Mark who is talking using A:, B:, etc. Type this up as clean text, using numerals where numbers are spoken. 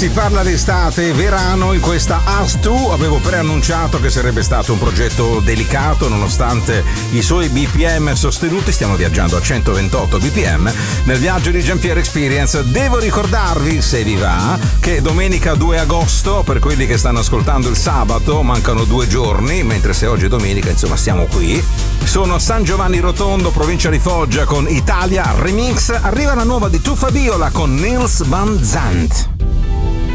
A: Si parla di estate, verano in questa Us 2. Avevo preannunciato che sarebbe stato un progetto delicato nonostante i suoi BPM sostenuti. Stiamo viaggiando a 128 BPM nel viaggio di Giampiero Experience. Devo ricordarvi, se vi va, che domenica 2 agosto, per quelli che stanno ascoltando il sabato, mancano 2 giorni, mentre se oggi è domenica, insomma, siamo qui. Sono a San Giovanni Rotondo, provincia di Foggia, con Italia Remix. Arriva la nuova di Tuffa Viola con Nils Van Zandt.